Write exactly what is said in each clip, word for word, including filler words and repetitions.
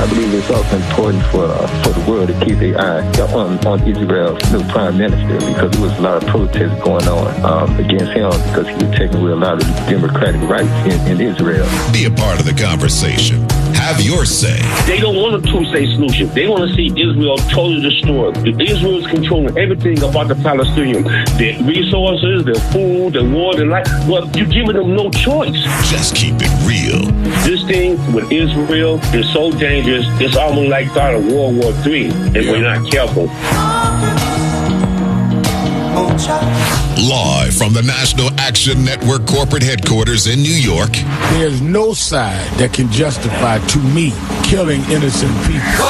believe it's also important for uh, for the world to keep their eye on, on Israel's new prime minister, because there was a lot of protests going on um, against him because he was taking away a lot of democratic rights in, in Israel. Be a part of the conversation. Have your say. They don't want a two-state solution. They want to see Israel totally destroyed. Israel is controlling everything about the Palestinians. Their resources, their food, their water, their life. Well, you're giving them no choice. Just keep it real. This thing with Israel is so dangerous. It's almost like start of World War Three if yeah. we're not careful. Live from the National Action Network corporate headquarters in New York. There's no side that can justify, to me, killing innocent people.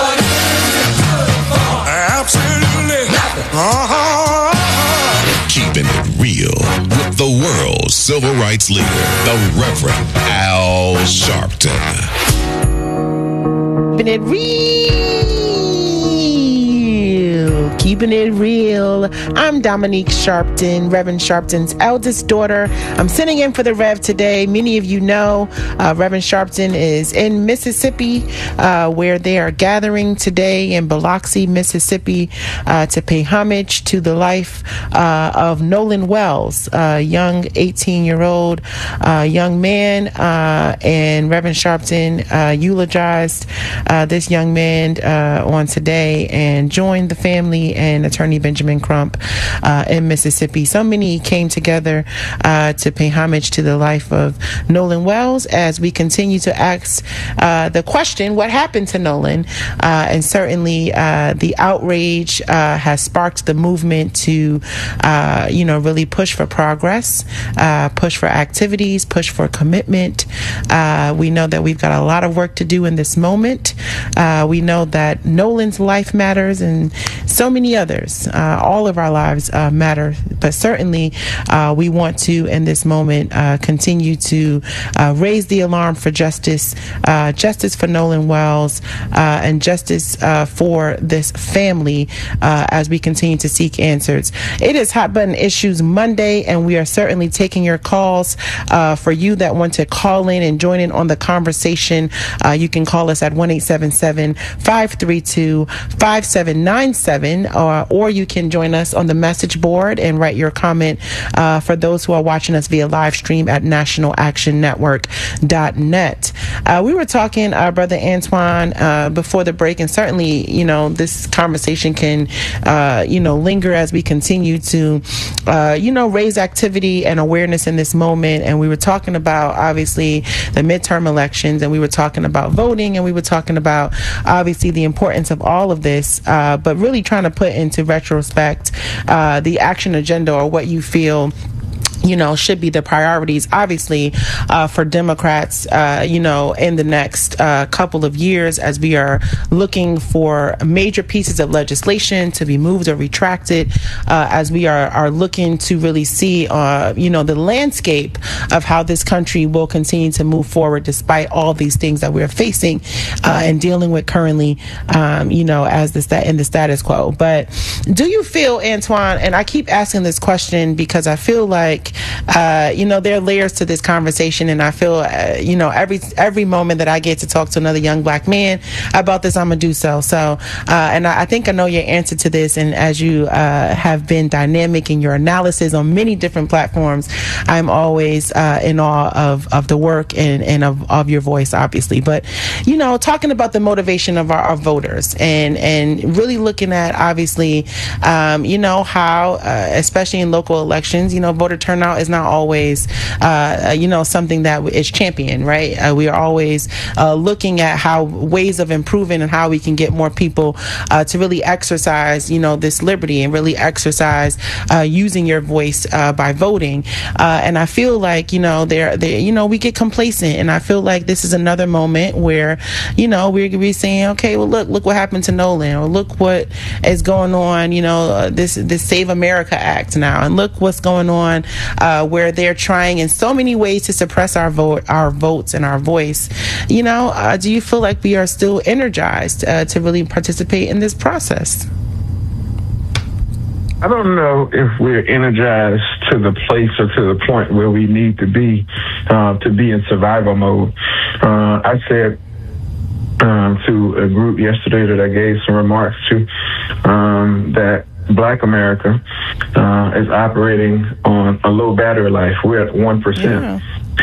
Absolutely. Uh-huh. Keeping it real with the world's civil rights leader, the Reverend Al Sharpton. Keeping it real. Keeping it real. I'm Dominique Sharpton, Reverend Sharpton's eldest daughter. I'm sitting in for the Rev today. Many of you know uh, Reverend Sharpton is in Mississippi, uh, where they are gathering today in Biloxi, Mississippi, uh, to pay homage to the life uh, of Nolan Wells, a young eighteen-year-old uh, young man. Uh, and Reverend Sharpton uh, eulogized uh, this young man uh, on today and joined the family and Attorney Benjamin Crump uh, in Mississippi. So many came together uh, to pay homage to the life of Nolan Wells as we continue to ask uh, the question, what happened to Nolan? Uh, and certainly uh, the outrage uh, has sparked the movement to, uh, you know, really push for progress, uh, push for activities, push for commitment. Uh, we know that we've got a lot of work to do in this moment. Uh, we know that Nolan's life matters and so many others. Uh, all of our lives uh, matter, but certainly uh, we want to, in this moment, uh, continue to uh, raise the alarm for justice, uh, justice for Nolan Wells, uh, and justice uh, for this family uh, as we continue to seek answers. It is Hot Button Issues Monday, and we are certainly taking your calls. Uh, for you that want to call in and join in on the conversation, uh, you can call us at one eight seven seven, five three two, five seven nine seven. Uh, or you can join us on the message board and write your comment uh, for those who are watching us via live stream at national action network dot net. Uh, we were talking, uh, Brother Antoine, uh, before the break, and certainly, you know, this conversation can, uh, you know, linger as we continue to, uh, you know, raise activity and awareness in this moment. And we were talking about, obviously, the midterm elections, and we were talking about voting, and we were talking about, obviously, the importance of all of this, uh, but really trying to put into retrospect uh, the action agenda, or what you feel you know, should be the priorities, obviously, uh, for Democrats, uh, you know, in the next uh, couple of years, as we are looking for major pieces of legislation to be moved or retracted, uh, as we are, are looking to really see, uh, you know, the landscape of how this country will continue to move forward despite all these things that we're facing uh, and dealing with currently, um, you know, as the sta- in the status quo. But do you feel, Antoine, and I keep asking this question because I feel like Uh, you know, there are layers to this conversation, and I feel, uh, you know, every every moment that I get to talk to another young black man about this, I'm gonna do so. So, uh, and I, I think I know your answer to this. And as you uh, have been dynamic in your analysis on many different platforms, I'm always uh, in awe of, of the work and, and of, of your voice, obviously. But, you know, talking about the motivation of our, our voters, and and really looking at, obviously, um, you know, how, uh, especially in local elections, you know, voter turnout is not always, uh, you know, something that is championed, right? Uh, we are always uh, looking at how ways of improving and how we can get more people uh, to really exercise, you know, this liberty and really exercise uh, using your voice uh, by voting. Uh, and I feel like, you know, there, you know, we get complacent, and I feel like this is another moment where, you know, we're gonna be saying, okay, well, look, look what happened to Nolan, or look what is going on, you know, uh, this this Save America Act now, and look what's going on. Uh, where they're trying in so many ways to suppress our vote, our votes and our voice. You know, uh, do you feel like we are still energized uh, to really participate in this process? I don't know if we're energized to the place or to the point where we need to be uh, to be in survival mode. Uh, I said um, to a group yesterday that I gave some remarks to, um, that Black America uh, is operating on a low battery life. We're at one percent. Yeah.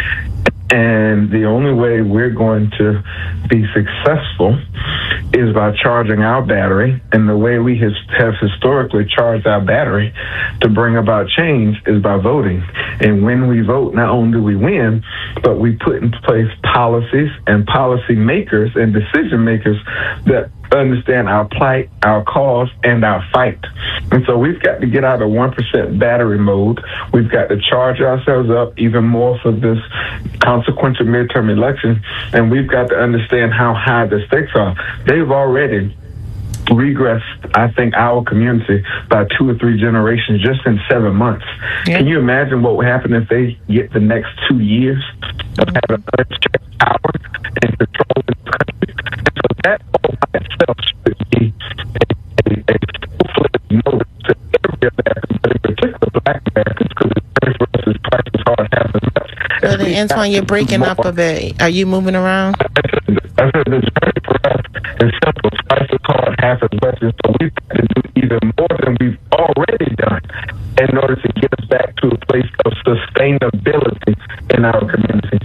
And the only way we're going to be successful is by charging our battery. And the way we has, have historically charged our battery to bring about change is by voting. And when we vote, not only do we win, but we put in place policies and policy makers and decision makers that understand our plight, our cause, and our fight. And so we've got to get out of one percent battery mode. We've got to charge ourselves up even more for this consequential midterm election. And we've got to understand how high the stakes are. They've already regressed, I think, our community by two or three generations just in seven months. Yeah. Can you imagine what would happen if they get the next two years of having unchecked power and control in the country? And so that all by itself should be a, a, a full-fledged notice to every American, but in particular Black Americans, because it's very for us as price is hard half as much. Brother Antoine, you're breaking up a bit. Are you moving around? I said the journey for us is simple. Price is hard half as much, and so we've got to do even more than we've already done in order to get us back to a place of sustainability in our community.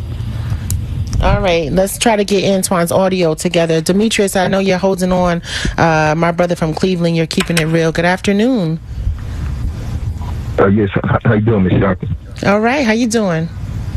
All right, let's try to get Antoine's audio together. Demetrius, I know you're holding on. Uh, my brother from Cleveland, you're keeping it real. Good afternoon. Uh, yes, how, how you doing, Miz Sharpton? All right, how you doing?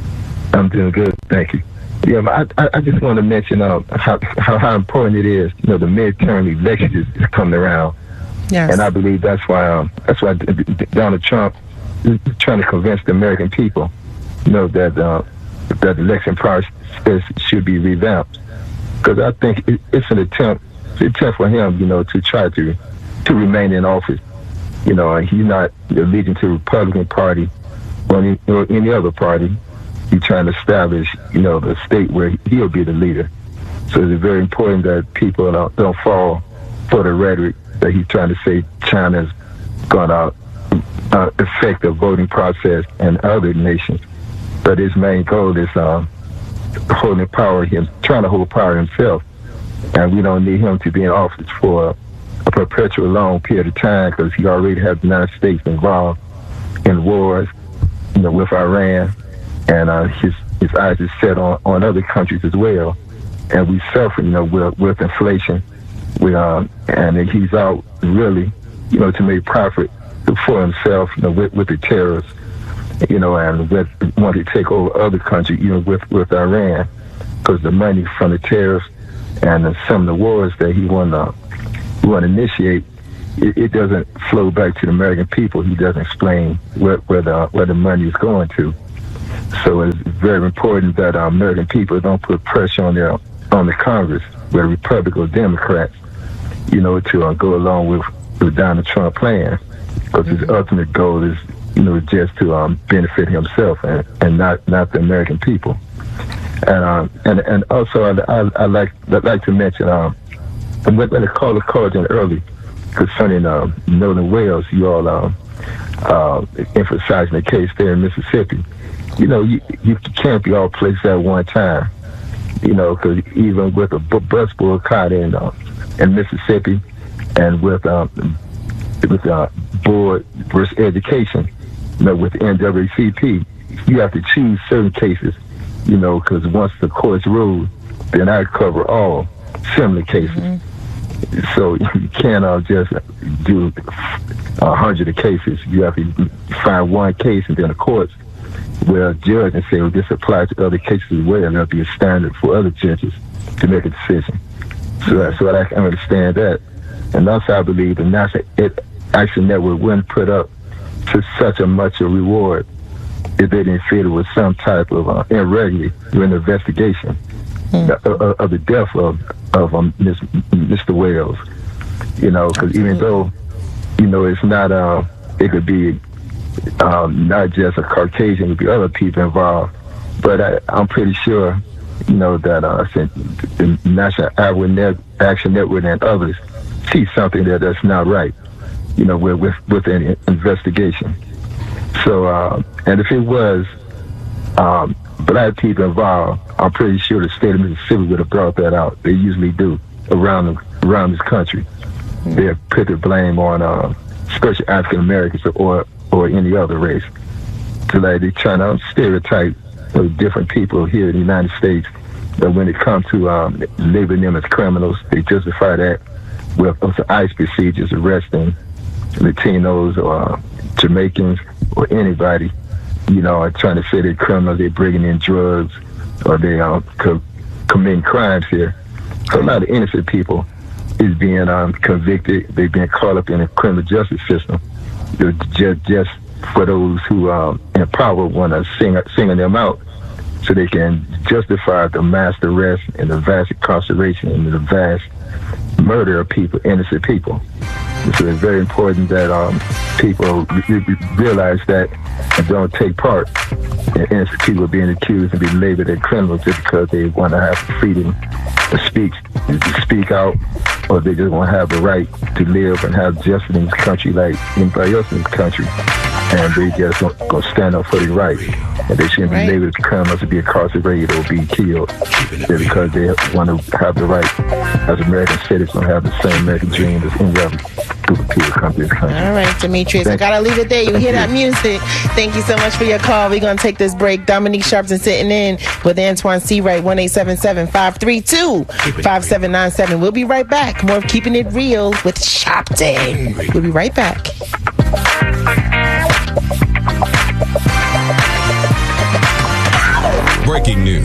I'm doing good, thank you. Yeah, but I, I just want to mention uh, how, how how important it is. You know, the midterm elections is coming around, yes. And I believe that's why um, that's why Donald Trump is trying to convince the American people, you know, that uh, that the election process should be revamped. Because I think it, it's an attempt, it's an attempt for him, you know, to try to to remain in office. You know, he's not allegiant to the Republican Party or any, or any other party. He's trying to establish, you know, the state where he'll be the leader. So it's very important that people don't, don't fall for the rhetoric that he's trying to say China's going to uh, affect the voting process in other nations. But his main goal is um, holding power, him trying to hold power himself. And we don't need him to be in office for a perpetual long period of time because he already has the United States involved in wars, you know, with Iran. And uh, his his eyes is set on, on other countries as well, and we suffer, you know, with, with inflation. We um, and he's out really, you know, to make profit for himself, you know, with, with the terrorists, you know, and with want to take over other countries, you know, with with Iran, because the money from the terrorists and uh, some of the wars that he want to want to initiate, it, it doesn't flow back to the American people. He doesn't explain where where the where the money is going to. So it's very important that our American people don't put pressure on their on the Congress, whether Republican or Democrats, you know, to uh, go along with the Donald Trump plan, because his ultimate goal is, you know, just to um, benefit himself and, and not not the American people. And um, and and also I, I, I like I'd like to mention um, when when I called the call in early concerning um, Northern Wales, you all um, uh, emphasizing the case there in Mississippi. You know, you, you can't be all places at one time, you know, because even with a bus boycott in, uh, in Mississippi and with um, with uh, board versus education, you know, with the N double A C P, you have to choose certain cases, you know, because once the courts rule, then I cover all similar cases. Mm-hmm. So you can't uh, just do a hundred of cases. You have to find one case and then the courts will judge and say, well, this applies to other cases as well, and there'll be a standard for other judges to make a decision. So, so I can understand that. And also, I believe the National Action Network wouldn't put up to such a much a reward if they didn't feel it was some type of uh, irregularity during the investigation mm. of, of the death of of um, Mister Wales. You know, because even though, you know, it's not, uh, it could be Um, not just a Caucasian, it could be other people involved. But I, I'm pretty sure, you know, that uh, the National Action Network and others see something that that's not right, you know, with with, with an investigation. So, uh, and if it was um, a lot of people involved. I'm pretty sure the state of Mississippi would have brought that out. They usually do around the, around this country. Mm-hmm. They put the blame on uh, especially African Americans or or any other race. So like they try to stereotype you know, different people here in the United States. But when it comes to um, labeling them as criminals, they justify that with some ICE procedures arresting Latinos or uh, Jamaicans or anybody. You know, trying to say they're criminals, they're bringing in drugs, or they uh, co- committing crimes here. So a lot of innocent people is being um, convicted. They're being caught up in the criminal justice system. Just, just for those who um, in power want to sing, singing them out so they can justify the mass arrest and the vast incarceration and the vast murder of people, innocent people. So it's very important that um, people realize that and don't take part in innocent people being accused and being labeled as criminals just because they want to have the freedom to speak, to speak out, or they just want to have the right to live and have justice in this country like anybody else in this country. And they just don't go stand up for their right. And they shouldn't right. be labeled as criminals to be incarcerated or be killed just because they want to have the right as American citizens to have the same American dream as any other group of people come to this country. All right, Demetrius, I gotta leave it there. You hear that music. Thank you so much for your call. We're gonna take this break. Dominique Sharpton sitting in with Antoine Seawright, one eight seven seven, five three two, five seven nine seven. We'll be right back. More of Keeping It Real with Sharpton. We'll be right back. Breaking news.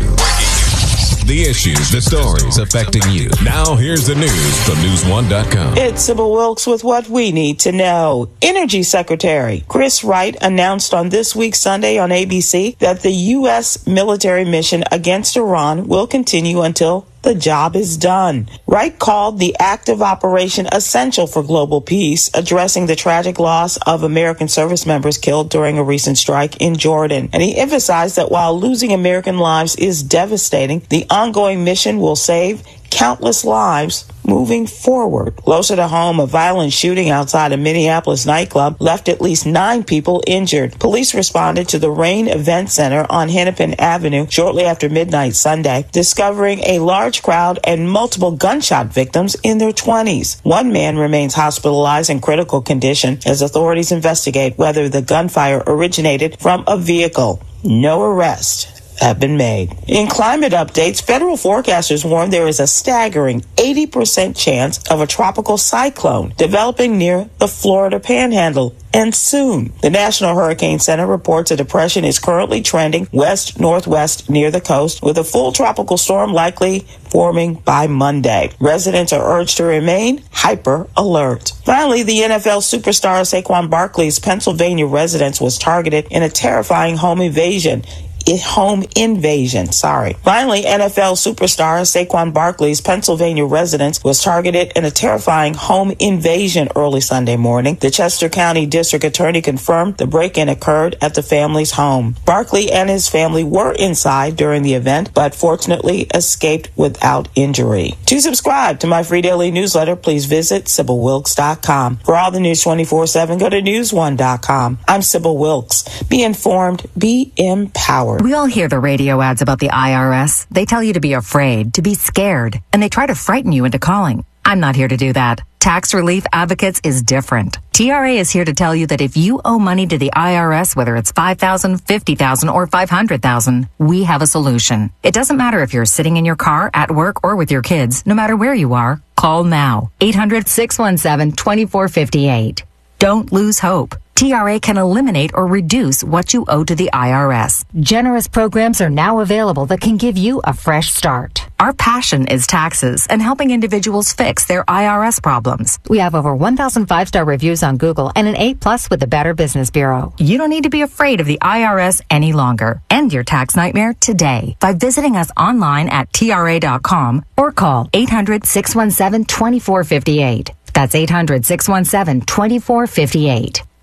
The issues, the stories affecting you. Now here's the news from news one dot com. It's Sybil Wilkes with what we need to know. Energy Secretary Chris Wright announced on this week's Sunday on A B C that the U S military mission against Iran will continue until the job is done. Wright called the active operation essential for global peace, addressing the tragic loss of American service members killed during a recent strike in Jordan. And he emphasized that while losing American lives is devastating, the ongoing mission will save countless lives moving forward. Closer to home, a violent shooting outside a Minneapolis nightclub left at least nine people injured. Police responded to the Rain Event Center on Hennepin Avenue shortly after midnight Sunday, discovering a large crowd and multiple gunshot victims in their twenties. One man remains hospitalized in critical condition as authorities investigate whether the gunfire originated from a vehicle. No arrest have been made. In climate updates, federal forecasters warn there is a staggering eighty percent chance of a tropical cyclone developing near the Florida Panhandle, and soon. The National Hurricane Center reports a depression is currently trending west-northwest near the coast, with a full tropical storm likely forming by Monday. Residents are urged to remain hyper alert. Finally, the N F L superstar Saquon Barkley's Pennsylvania residence was targeted in a terrifying home invasion. home invasion, sorry. Finally, N F L superstar Saquon Barkley's Pennsylvania residence was targeted in a terrifying home invasion early Sunday morning. The Chester County District Attorney confirmed the break-in occurred at the family's home. Barkley and his family were inside during the event, but fortunately escaped without injury. To subscribe to my free daily newsletter, please visit Sybil Wilkes dot com. For all the news twenty-four seven, go to news one dot com. I'm Sybil Wilkes. Be informed, be empowered. We all hear the radio ads about the I R S. They tell you to be afraid, to be scared, and they try to frighten you into calling. I'm not here to do that. Tax Relief Advocates is different. T R A is here to tell you that if you owe money to the I R S, whether it's five thousand dollars, fifty thousand dollars, or five hundred thousand dollars, we have a solution. It doesn't matter if you're sitting in your car, at work, or with your kids. No matter where you are, call now. eight hundred, six one seven, two four five eight. Don't lose hope. T R A can eliminate or reduce what you owe to the I R S. Generous programs are now available that can give you a fresh start. Our passion is taxes and helping individuals fix their I R S problems. We have over one thousand five-star reviews on Google and an A plus with the Better Business Bureau. You don't need to be afraid of the I R S any longer. End your tax nightmare today by visiting us online at T R A dot com or call eight hundred, six one seven, two four five eight. That's eight hundred, six one seven, two four five eight.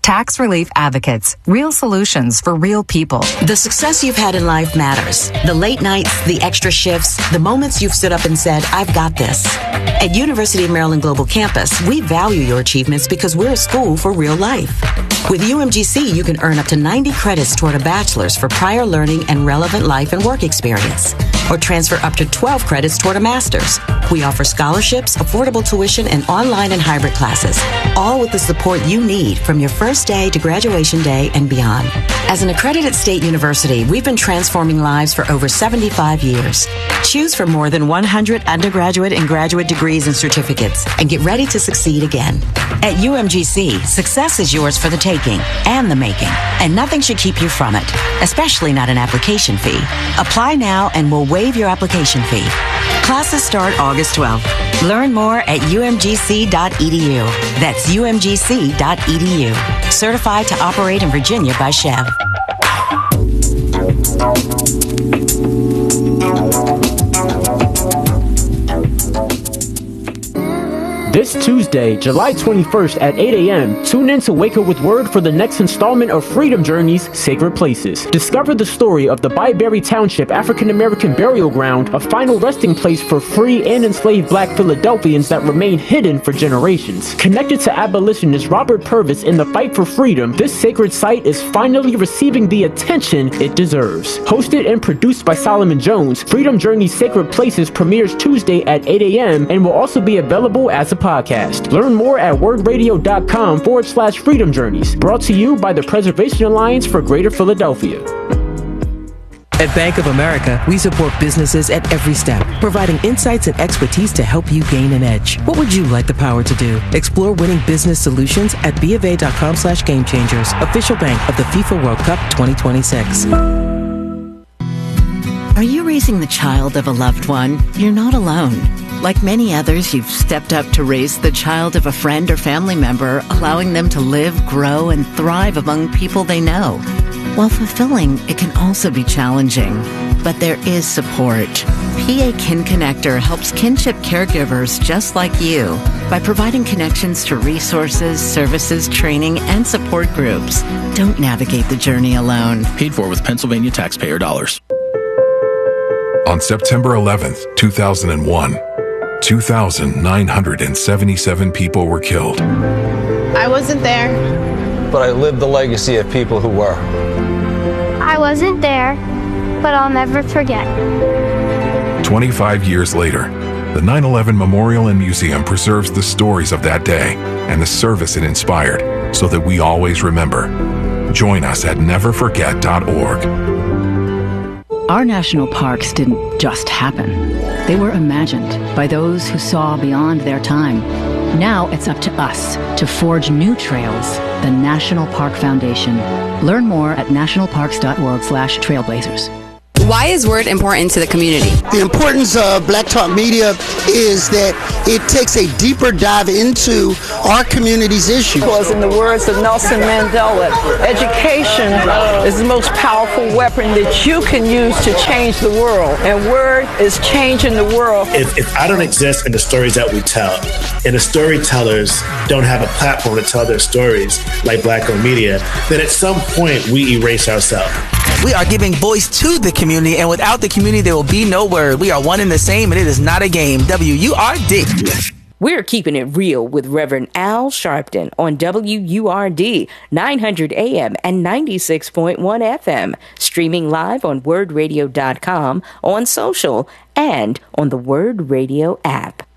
Tax Relief Advocates. Real solutions for real people. The success you've had in life matters. The late nights, the extra shifts, the moments you've stood up and said, I've got this. At University of Maryland Global Campus, we value your achievements because we're a school for real life. With U M G C, you can earn up to ninety credits toward a bachelor's for prior learning and relevant life and work experience, or transfer up to twelve credits toward a master's. We offer scholarships, affordable tuition, and online and hybrid classes, all with the support you need from your first day to graduation day and beyond. As an accredited state university, we've been transforming lives for over seventy-five years. Choose from more than one hundred undergraduate and graduate degrees and certificates, and get ready to succeed again. At U M G C, success is yours for the taking and the making, and nothing should keep you from it, especially not an application fee. Apply now and we'll waive your application fee. Classes start August twelfth. Learn more at U M G C dot E D U. That's U M G C dot E D U. Certified to operate in Virginia by Chev. This Tuesday, July twenty-first at eight a.m., tune in to Wake Up with Word for the next installment of Freedom Journey's Sacred Places. Discover the story of the Byberry Township African-American Burial Ground, a final resting place for free and enslaved black Philadelphians that remain hidden for generations. Connected to abolitionist Robert Purvis in the fight for freedom, this sacred site is finally receiving the attention it deserves. Hosted and produced by Solomon Jones, Freedom Journey's Sacred Places premieres Tuesday at eight a.m. and will also be available as a podcast. Learn more at wordradio.com forward slash freedom journeys. Brought to you by the Preservation Alliance for Greater Philadelphia. At Bank of America, we support businesses at every step, providing insights and expertise to help you gain an edge. What would you like the power to do? Explore winning business solutions at bofa.com slash game changers, official bank of the FIFA World Cup twenty twenty-six. Are you raising the child of a loved one? You're not alone. Like many others, you've stepped up to raise the child of a friend or family member, allowing them to live, grow, and thrive among people they know. While fulfilling, it can also be challenging. But there is support. P A Kin Connector helps kinship caregivers just like you by providing connections to resources, services, training, and support groups. Don't navigate the journey alone. Paid for with Pennsylvania taxpayer dollars. On September eleventh, two thousand one, two thousand nine hundred seventy-seven people were killed. I wasn't there. But I lived the legacy of people who were. I wasn't there, but I'll never forget. twenty-five years later, the nine eleven Memorial and Museum preserves the stories of that day and the service it inspired so that we always remember. Join us at never forget dot org. Our national parks didn't just happen. They were imagined by those who saw beyond their time. Now it's up to us to forge new trails. The National Park Foundation. Learn more at nationalparks.org slash trailblazers. Why is Word important to the community? The importance of Black Talk Media is that it takes a deeper dive into our community's issues. Because in the words of Nelson Mandela, education is the most powerful weapon that you can use to change the world. And Word is changing the world. If, if I don't exist in the stories that we tell, and the storytellers don't have a platform to tell their stories like Black-owned media, then at some point we erase ourselves. We are giving voice to the community, and without the community, there will be no Word. We are one and the same, and it is not a game. W U R D. We're keeping it real with Reverend Al Sharpton on W U R D, nine hundred A M and ninety-six point one F M. Streaming live on word radio dot com, on social, and on the Word Radio app.